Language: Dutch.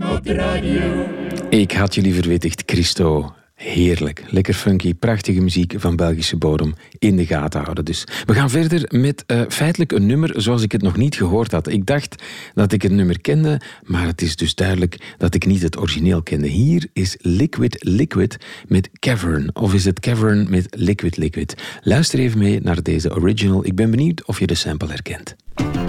op de radio. Ik had jullie verwittigd, Christo. Heerlijk, lekker funky, prachtige muziek van Belgische bodem in de gaten houden. Dus we gaan verder met feitelijk een nummer zoals ik het nog niet gehoord had. Ik dacht dat ik het nummer kende, maar het is dus duidelijk dat ik niet het origineel kende. Hier is Liquid Liquid met Cavern, of is het Cavern met Liquid Liquid? Luister even mee naar deze original. Ik ben benieuwd of je de sample herkent.